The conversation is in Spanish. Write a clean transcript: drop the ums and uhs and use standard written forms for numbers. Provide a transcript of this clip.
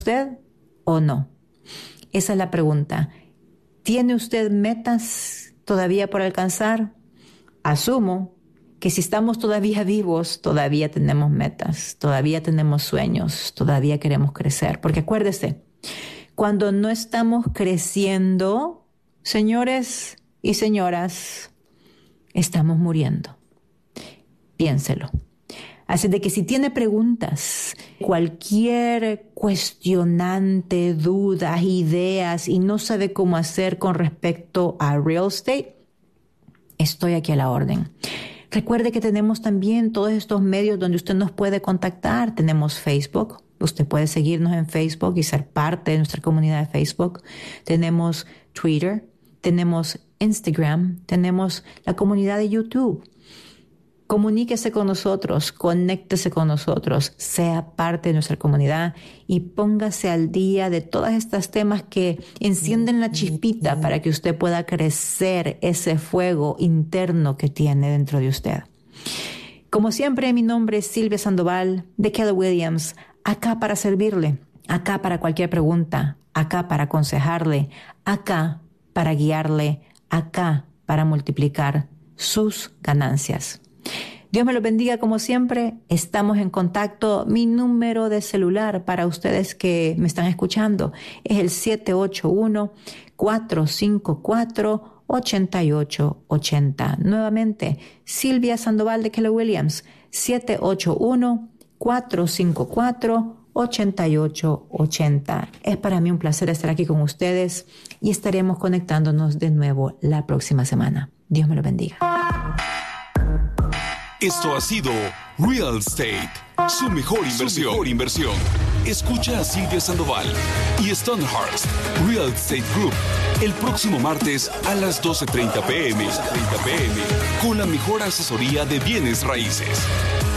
usted o no? Esa es la pregunta. ¿Tiene usted metas todavía por alcanzar? Asumo que si estamos todavía vivos, todavía tenemos metas, todavía tenemos sueños, todavía queremos crecer. Porque acuérdese, cuando no estamos creciendo, señores y señoras, estamos muriendo. Piénselo. Así de que si tiene preguntas, cualquier cuestionante, dudas, ideas y no sabe cómo hacer con respecto a real estate, estoy aquí a la orden. Recuerde que tenemos también todos estos medios donde usted nos puede contactar. Tenemos Facebook. Usted puede seguirnos en Facebook y ser parte de nuestra comunidad de Facebook. Tenemos Twitter, tenemos Instagram, tenemos la comunidad de YouTube. Comuníquese con nosotros, conéctese con nosotros, sea parte de nuestra comunidad y póngase al día de todos estos temas que encienden la chispita para que usted pueda crecer ese fuego interno que tiene dentro de usted. Como siempre, mi nombre es Silvia Sandoval de Keller Williams, acá para servirle, acá para cualquier pregunta, acá para aconsejarle, acá para guiarle, acá para multiplicar sus ganancias. Dios me los bendiga como siempre. Estamos en contacto. Mi número de celular para ustedes que me están escuchando es el 781-454-8880. Nuevamente, Silvia Sandoval de Keller Williams, 781-454-8880. Es para mí un placer estar aquí con ustedes y estaremos conectándonos de nuevo la próxima semana. Dios me los bendiga. Esto ha sido Real Estate, su mejor inversión. Escucha a Silvia Sandoval y Stonehurst Real Estate Group el próximo martes a las 12:30 p.m. con la mejor asesoría de bienes raíces.